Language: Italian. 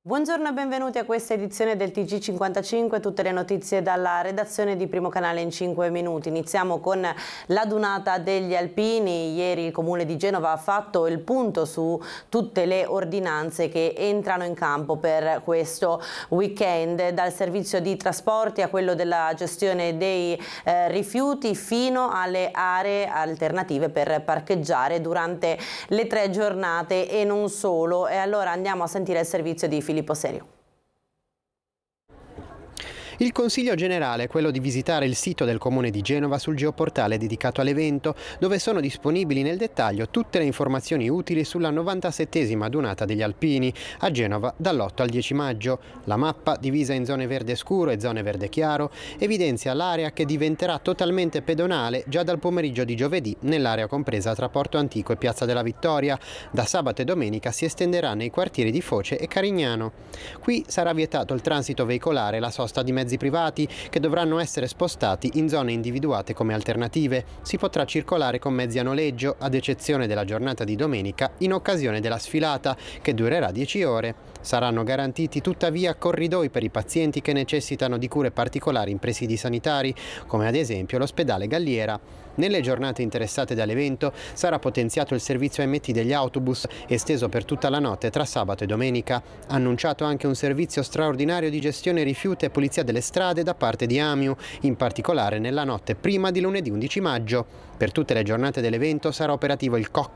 Buongiorno e benvenuti a questa edizione del TG55, tutte le notizie dalla redazione di Primo Canale in 5 minuti. Iniziamo con la dunata degli alpini. Ieri il Comune di Genova ha fatto il punto su tutte le ordinanze che entrano in campo per questo weekend, dal servizio di trasporti a quello della gestione dei rifiuti fino alle aree alternative per parcheggiare durante le 3 giornate e non solo. E allora andiamo a sentire il servizio di Filippo Serio. Il consiglio generale è quello di visitare il sito del Comune di Genova sul geoportale dedicato all'evento, dove sono disponibili nel dettaglio tutte le informazioni utili sulla 97esima dunata degli alpini a Genova dall'8 al 10 maggio. La mappa, divisa in zone verde scuro e zone verde chiaro, evidenzia l'area che diventerà totalmente pedonale già dal pomeriggio di giovedì nell'area compresa tra Porto Antico e Piazza della Vittoria. Da sabato e domenica si estenderà nei quartieri di Foce e Carignano. Qui sarà vietato il transito veicolare e la sosta di mezzi privati che dovranno essere spostati in zone individuate come alternative. Si potrà circolare con mezzi a noleggio, ad eccezione della giornata di domenica, in occasione della sfilata, che durerà 10 ore. Saranno garantiti tuttavia corridoi per i pazienti che necessitano di cure particolari in presidi sanitari, come ad esempio l'ospedale Galliera. Nelle giornate interessate dall'evento sarà potenziato il servizio MT degli autobus, esteso per tutta la notte tra sabato e domenica. Annunciato anche un servizio straordinario di gestione rifiuti e pulizia delle strade da parte di Amiu, in particolare nella notte prima di lunedì 11 maggio. Per tutte le giornate dell'evento sarà operativo il cockpit